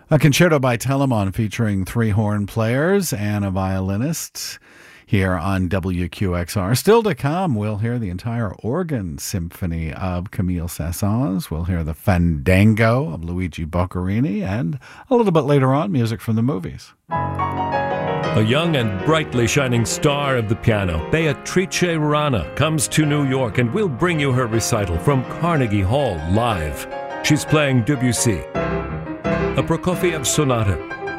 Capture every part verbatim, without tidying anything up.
A concerto by Telemann featuring three horn players and a violinist here on W Q X R. Still to come, we'll hear the entire organ symphony of Camille Saint-Saëns. We'll hear the Fandango of Luigi Boccherini, and a little bit later on, music from the movies. A young and brightly shining star of the piano, Beatrice Rana, comes to New York and will bring you her recital from Carnegie Hall live. She's playing Debussy, a Prokofiev sonata,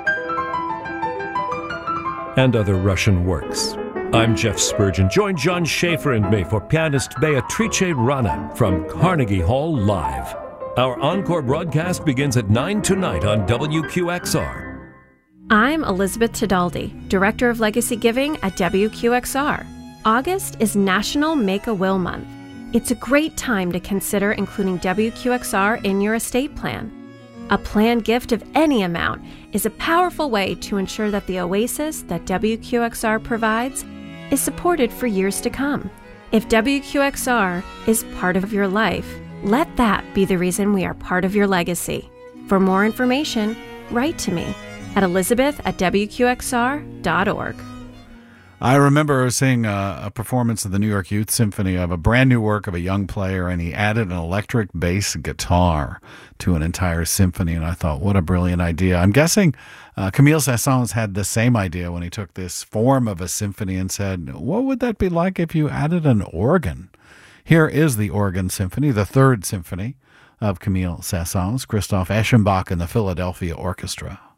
and other Russian works. I'm Jeff Spurgeon. Join John Schaefer and me for pianist Beatrice Rana from Carnegie Hall live. Our encore broadcast begins at nine tonight on W Q X R. I'm Elizabeth Tedaldi, Director of Legacy Giving at W Q X R. August is National Make-A-Will Month. It's a great time to consider including W Q X R in your estate plan. A planned gift of any amount is a powerful way to ensure that the oasis that W Q X R provides is supported for years to come. If W Q X R is part of your life, let that be the reason we are part of your legacy. For more information, write to me at elizabeth at w q x r dot org. I remember seeing a, a performance of the New York Youth Symphony of a brand new work of a young player, and he added an electric bass guitar to an entire symphony, and I thought, what a brilliant idea. I'm guessing uh, Camille Saint-Saëns had the same idea when he took this form of a symphony and said, what would that be like if you added an organ? Here is the Organ Symphony, the third symphony of Camille Saint-Saëns, Christoph Eschenbach and the Philadelphia Orchestra.